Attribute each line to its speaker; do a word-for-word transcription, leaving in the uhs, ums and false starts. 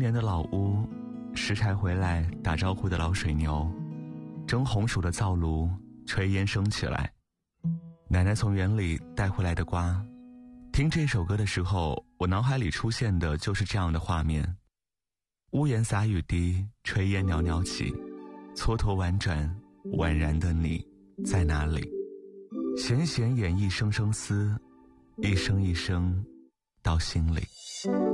Speaker 1: 年的老屋，拾柴回来打招呼的老水牛，蒸红薯的灶炉炊烟升起来，奶奶从园里带回来的瓜。听这首歌的时候，我脑海里出现的就是这样的画面：屋檐洒雨滴，炊烟袅袅起，蹉跎婉转，宛然的你在哪里？弦弦演绎声声思，一声一声到心里。